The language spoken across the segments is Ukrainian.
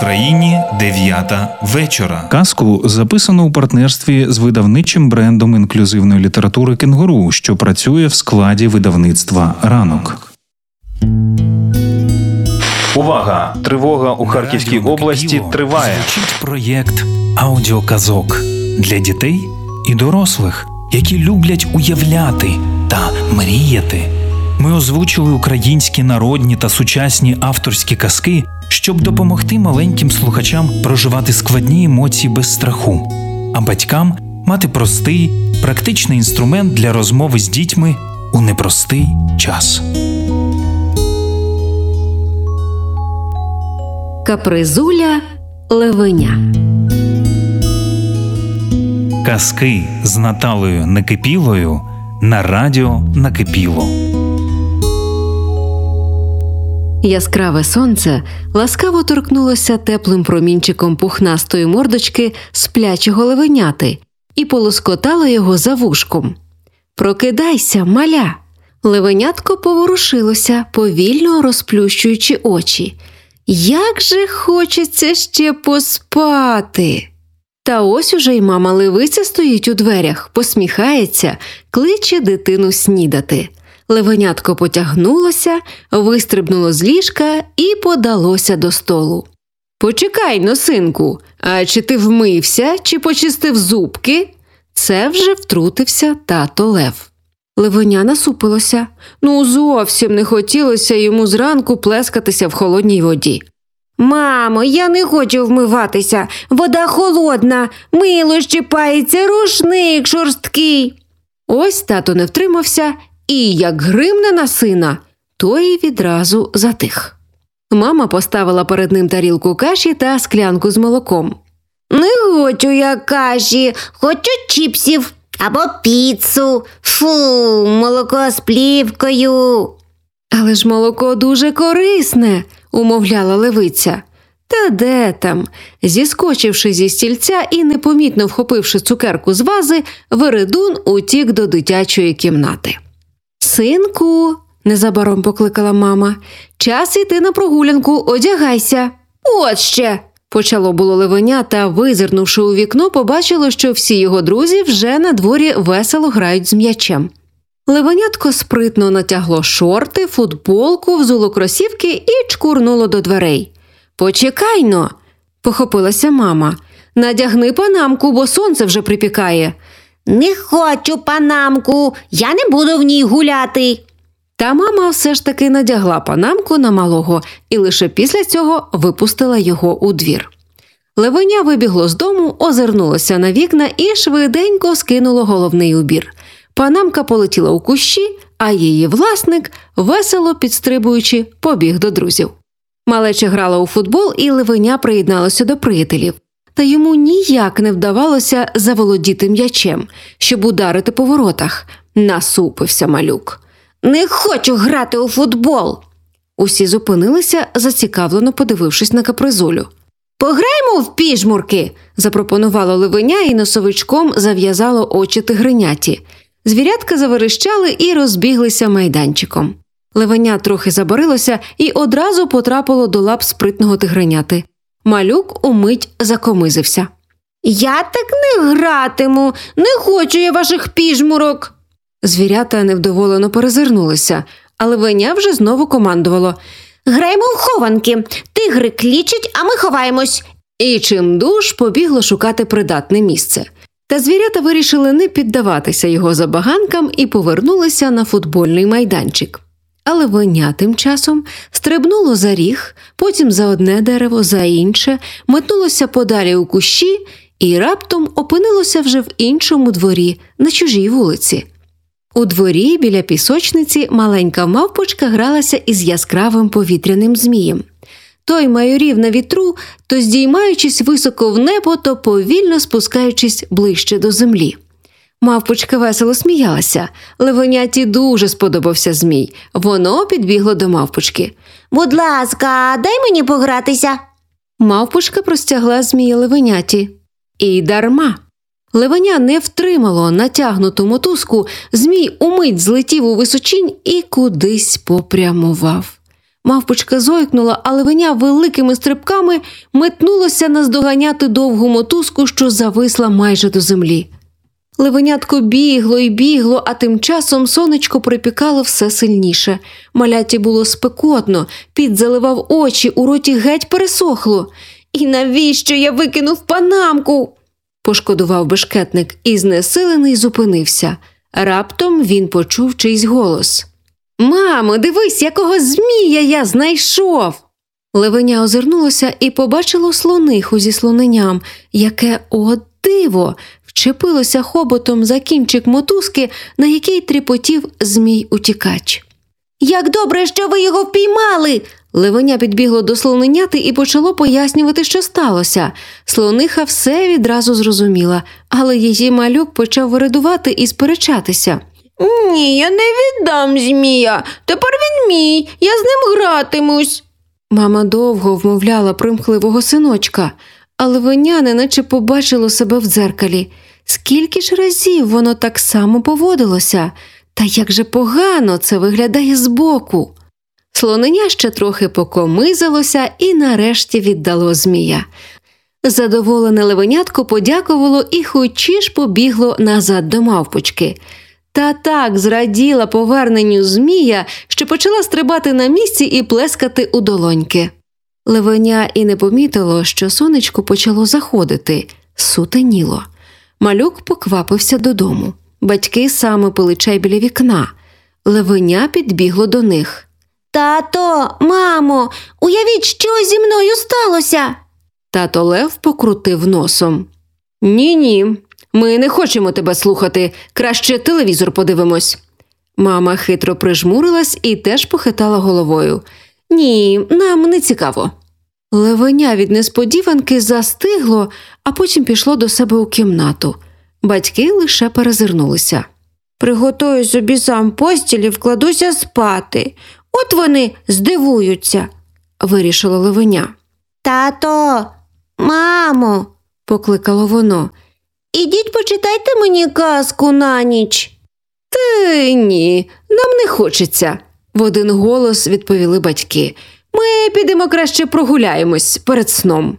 Країні 9 вечора. Казку записано у партнерстві з видавничим брендом інклюзивної літератури «Кенгуру», що працює в складі видавництва «Ранок». Увага! Тривога у Харківській області триває. Звучить проєкт аудіоказок для дітей і дорослих, які люблять уявляти та мріяти. Ми озвучили українські народні та сучасні авторські казки, щоб допомогти маленьким слухачам проживати складні емоції без страху, а батькам мати простий, практичний інструмент для розмови з дітьми у непростий час. Капризуля Левеня. Казки з Наталею Некипілою на радіо Накипіло. Яскраве сонце ласкаво торкнулося теплим промінчиком пухнастої мордочки сплячого левеняти і полоскотало його за вушком. «Прокидайся, маля!» Левенятко поворушилося, повільно розплющуючи очі. «Як же хочеться ще поспати!» Та ось уже й мама левиця стоїть у дверях, посміхається, кличе дитину снідати. Левенятко потягнулося, вистрибнуло з ліжка і подалося до столу. «Почекай-но, синку, а чи ти вмився, чи почистив зубки?» Це вже втрутився тато Лев. Левеня насупилося. Зовсім не хотілося йому зранку плескатися в холодній воді. «Мамо, я не хочу вмиватися, вода холодна, мило щипається, рушник шорсткий». Ось тато не втримався і, як гримне на сина, той відразу затих. Мама поставила перед ним тарілку каші та склянку з молоком. «Не хочу я каші, хочу чіпсів або піцу. Фу, молоко з плівкою». «Але ж молоко дуже корисне», – умовляла левиця. Та де там? Зіскочивши зі стільця і непомітно вхопивши цукерку з вази, Вередун утік до дитячої кімнати. «Синку», – незабаром покликала мама, – «час іти на прогулянку, одягайся». «От ще!» – почало було левеня, та, визирнувши у вікно, побачило, що всі його друзі вже на дворі весело грають з м'ячем. Левенятко спритно натягло шорти, футболку, взуло кросівки і чкурнуло до дверей. «Почекай-но!» – похопилася мама. «Надягни панамку, бо сонце вже припікає». «Не хочу панамку, я не буду в ній гуляти». Та мама все ж таки надягла панамку на малого і лише після цього випустила його у двір. Левеня вибігло з дому, озирнулося на вікна і швиденько скинуло головний убір. Панамка полетіла у кущі, а її власник, весело підстрибуючи, побіг до друзів. Малеча грала у футбол, і Левеня приєдналося до приятелів. Та йому ніяк не вдавалося заволодіти м'ячем, щоб ударити по воротах. Насупився малюк. «Не хочу грати у футбол!» Усі зупинилися, зацікавлено подивившись на Капризулю. «Пограємо в піжмурки!» – запропонувало левеня і носовичком зав'язало очі тигриняті. Звірятка заверещали і розбіглися майданчиком. Левеня трохи забарилося і одразу потрапило до лап спритного тигриняти. Малюк умить закомизився. «Я так не гратиму, не хочу я ваших піжмурок!» Звірята невдоволено перезирнулися, а левеня вже знову командувало. «Граємо в хованки, тигри клічуть, а ми ховаємось!» І чимдуж побігло шукати придатне місце. Та звірята вирішили не піддаватися його забаганкам і повернулися на футбольний майданчик. А левеня тим часом стрибнуло за ріг, потім за одне дерево, за інше, метнулося подалі у кущі і раптом опинилося вже в іншому дворі, на чужій вулиці. У дворі біля пісочниці маленька мавпочка гралася із яскравим повітряним змієм. Той майорів на вітру, то здіймаючись високо в небо, то повільно спускаючись ближче до землі. Мавпочка весело сміялася. Левеняті дуже сподобався змій. Воно підбігло до мавпочки. «Будь ласка, дай мені погратися!» Мавпочка простягла змія левеняті. І дарма. Левеня не втримало натягнуту мотузку, змій умить злетів у височінь і кудись попрямував. Мавпочка зойкнула, а левеня великими стрибками метнулося наздоганяти довгу мотузку, що зависла майже до землі. Левенятко бігло і бігло, а тим часом сонечко припікало все сильніше. Маляті було спекотно, піт заливав очі, у роті геть пересохло. «І навіщо я викинув панамку?» – пошкодував бешкетник і знесилений зупинився. Раптом він почув чийсь голос. «Мамо, дивись, якого змія я знайшов!» Левеня озирнулося і побачило слониху зі слоненям, яке, о диво, вчепилося хоботом за кінчик мотузки, на який тріпотів змій-утікач. «Як добре, що ви його впіймали!» Левеня підбігло до слоненяти і почало пояснювати, що сталося. Слониха все відразу зрозуміла, але її малюк почав виридувати і сперечатися. «Ні, я не віддам змія. Тепер він мій. Я з ним гратимусь». Мама довго вмовляла примхливого синочка, а левеня неначе побачило себе в дзеркалі. Скільки ж разів воно так само поводилося? Та як же погано це виглядає збоку. Слоненя ще трохи покомизилося і нарешті віддало змія. Задоволене левенятко подякувало і хочі ж побігло назад до мавпочки. Та так зраділа поверненню змія, що почала стрибати на місці і плескати у долоньки. Левеня і не помітило, що сонечко почало заходити, сутеніло. Малюк поквапився додому. Батьки саме пили чай біля вікна. Левеня підбігло до них. «Тато, мамо, уявіть, що зі мною сталося!» Тато Лев покрутив носом. «Ні-ні, ми не хочемо тебе слухати, краще телевізор подивимось». Мама хитро прижмурилась і теж похитала головою. «Ні, нам не цікаво». Левеня від несподіванки застигло, а потім пішло до себе у кімнату. Батьки лише перезирнулися. «Приготую собі сам постіль і вкладуся спати. От вони здивуються», – вирішило левеня. «Тато, мамо», – покликало воно, – «ідіть почитайте мені казку на ніч». «Та ні, нам не хочеться», – в один голос відповіли батьки. «Ми підемо краще прогуляємось перед сном».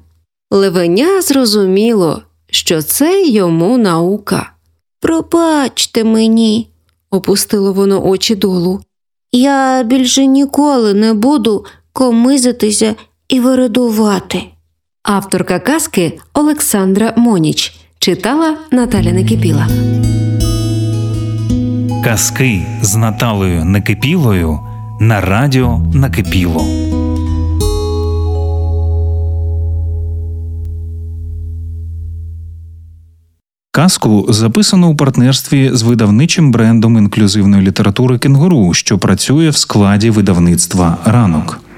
Левеня зрозуміло, що це йому наука. «Пробачте мені», – опустило воно очі долу. «Я більше ніколи не буду комизитися і виридувати». Авторка казки Олександра Моніч. Читала Наталя Некипіла. Казки з Наталею Некипілою на радіо Накипіло. Казку записано у партнерстві з видавничим брендом інклюзивної літератури «Кенгуру», що працює в складі видавництва «Ранок».